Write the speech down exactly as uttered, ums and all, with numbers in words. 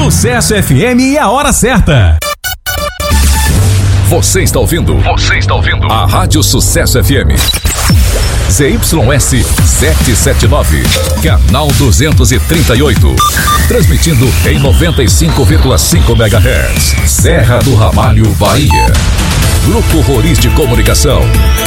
Sucesso F M e a hora certa. Você está ouvindo? Você está ouvindo? A Rádio Sucesso F M. Z Y S setecentos e setenta e nove, canal duzentos e trinta e oito. Transmitindo em noventa e cinco vírgula cinco megahertz. Serra do Ramalho, Bahia. Grupo Roriz de Comunicação.